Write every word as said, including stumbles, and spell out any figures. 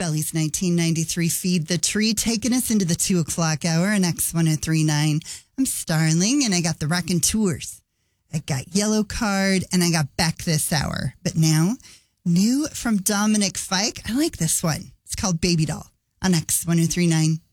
Kelly's nineteen ninety-three Feed the Tree, taking us into the two o'clock hour on X ten thirty-nine. I'm Starling, and I got the Wreckin' Tours. I got Yellow Card, and I got Beck this hour. But now, new from Dominic Fike. I like this one. It's called Baby Doll on X ten thirty-nine.